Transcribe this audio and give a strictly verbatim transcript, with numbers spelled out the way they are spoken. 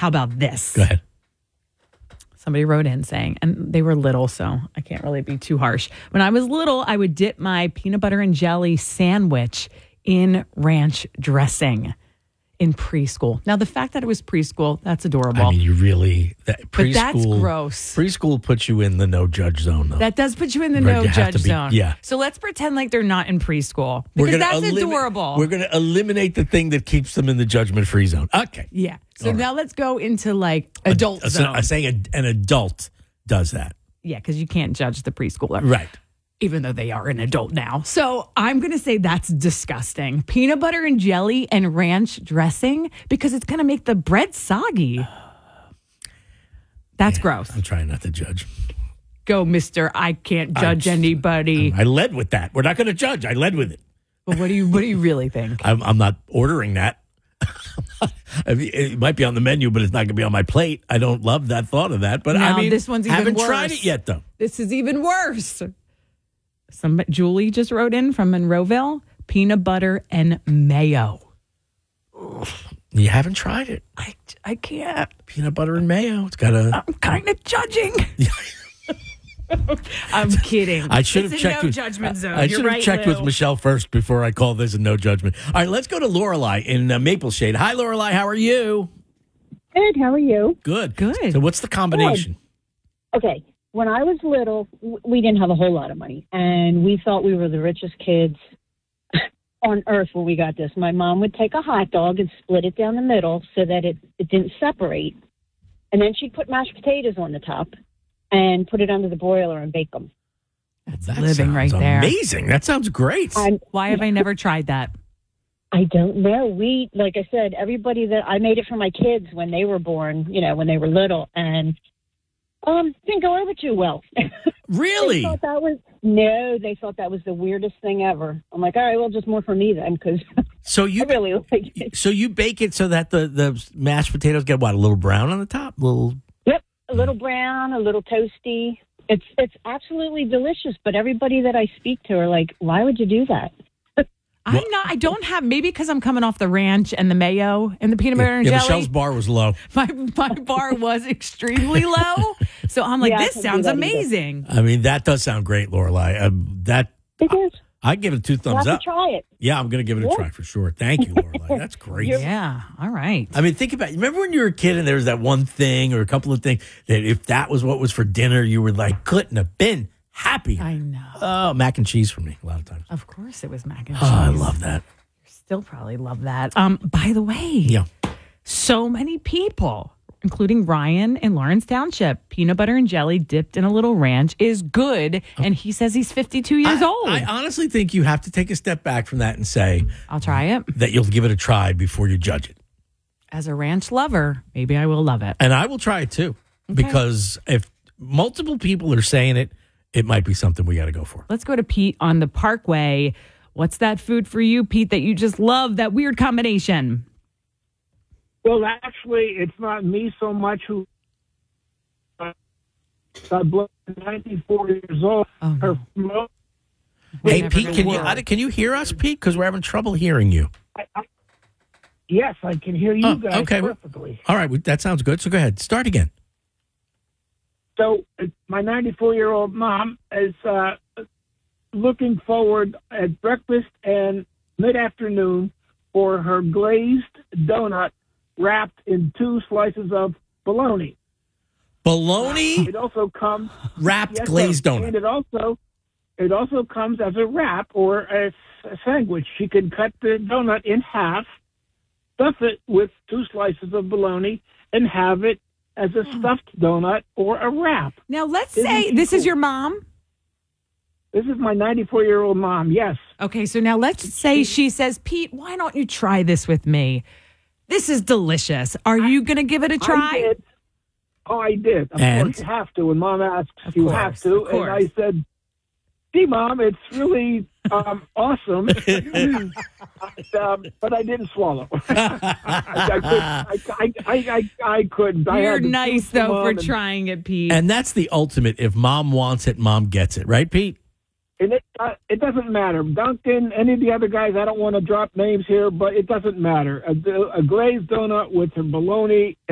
how about this? Go ahead. Somebody wrote in saying, and they were little, so I can't really be too harsh. When I was little, I would dip my peanut butter and jelly sandwich in ranch dressing in preschool. Now, the fact that it was preschool, that's adorable. I mean, you really, that preschool. But that's gross. Preschool puts you in the no judge zone, though. That does put you in the Right, no you have judge to be- zone. yeah. So let's pretend like they're not in preschool We're because gonna that's elimi- adorable. We're going to eliminate the thing that keeps them in the judgment free zone. Okay. yeah. So All right. now let's go into like adult A- a- zone. I'm saying a, an adult does that. Yeah, because you can't judge the preschooler. Right. Even though they are an adult now. So I'm going to say that's disgusting. Peanut butter and jelly and ranch dressing because it's going to make the bread soggy. That's Yeah, gross. I'm trying not to judge. Go, mister. I can't judge I'm- anybody. I led with that. We're not going to judge. I led with it. But what do you what do you really think? I'm, I'm not ordering that. I mean, it might be on the menu, but it's not going to be on my plate. I don't love that thought of that. But I No, mean, this one's even haven't worse. tried it yet, though. This is even worse. Some Julie just wrote in from Monroeville, peanut butter and mayo. You haven't tried it. I, I can't. Peanut butter and mayo. It's got a. I'm kind of judging. I'm kidding. I should have It's a checked no with, judgment zone. I You're should have right, checked Lou. with Michelle first before I call this a no judgment. All right, let's go to Lorelei in uh, Maple Shade. Hi, Lorelei. How are you? Good. How are you? Good. Good. So, what's the combination? Okay. When I was little, w- we didn't have a whole lot of money, and we thought we were the richest kids on earth when we got this. My mom would take a hot dog and split it down the middle so that it, it didn't separate, and then she'd put mashed potatoes on the top and put it under the broiler and bake them. That's That living right sounds there. Amazing. That sounds great. And Why have I never tried that? I don't know. We, like I said, everybody that I made it for my kids when they were born, you know, when they were little, and um, didn't go over too well. Really? They thought that was no. They thought that was the weirdest thing ever. I'm like, all right, well, just more for me then, because So you I really like it. so you bake it so that the, the mashed potatoes get what, a little brown on the top? A little. Yep, a little brown, a little toasty. It's it's absolutely delicious. But everybody that I speak to are like, why would you do that? I'm not. I don't have. Maybe because I'm coming off the ranch and the mayo and the peanut butter and yeah, jelly. Michelle's bar was low. my my bar was extremely low, so I'm like, Yeah, I this can do sounds that either. amazing. I mean, that does sound great, Lorelei. Um, that It is. I give it two You thumbs have up. to try it. Yeah, I'm going to give it a Yeah. try for sure. Thank you, Lorelei. That's great. Yeah. All right. I mean, think about it. Remember when you were a kid and there was that one thing or a couple of things that if that was what was for dinner, you were like, couldn't have been happy. I know. Oh, mac and cheese for me a lot of times. Of course, it was mac and Oh, cheese. I love that. Still probably love that. Um. By the way, Yeah. so many people, including Ryan in Lawrence Township, peanut butter and jelly dipped in a little ranch is good, and he says he's fifty-two years I, old. I honestly think you have to take a step back from that and say I'll try it. that you'll give it a try before you judge it. As a ranch lover, maybe I will love it. And I will try it too. Because if multiple people are saying it, it might be something we got to go for. Let's go to Pete on the Parkway. What's that food for you, Pete, that you just love, that weird combination? Well, actually, it's not me so much who. Uh, God bless, ninety-four years old. Oh, no. Her mo- Hey, never Pete, gonna can you work. I- can you hear us, Pete? Because we're having trouble hearing you. I, I, yes, I can hear you Oh, guys okay. perfectly. All right, that sounds good. So go ahead. Start again. So uh, my ninety-four-year-old mom is uh, looking forward at breakfast and mid-afternoon for her glazed donut wrapped in two slices of bologna. Bologna It also comes wrapped yes, glazed and donut. it also it also comes as a wrap or a, s- a sandwich. She can cut the donut in half, stuff it with two slices of bologna, and have it as a stuffed donut or a wrap. Now, let's Isn't say she this is cool? your mom. This is my ninety-four-year-old mom. Yes. Okay, so now let's say she says, Pete, why don't you try this with me? This is delicious. Are you going to give it a I try? did. Oh, I did. Of And? course, you have to. When Mom asks, Of you course, have to. of course. And I said, "Gee, Mom, it's really um, awesome." but, um, but I didn't swallow. I, I, could, I, I, I, I couldn't. I You're had to nice, choose for though, Mom for and- trying it, Pete. And that's the ultimate. If mom wants it, mom gets it. Right, Pete? And it, uh, it doesn't matter. Duncan, any of the other guys, I don't want to drop names here, but it doesn't matter. A, a glazed donut with some bologna